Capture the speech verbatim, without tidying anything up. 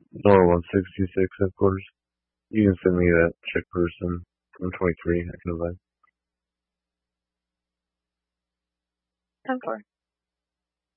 Nora one sixty-six headquarters. You can send me that check person. I'm twenty-three. I can advise. ten four.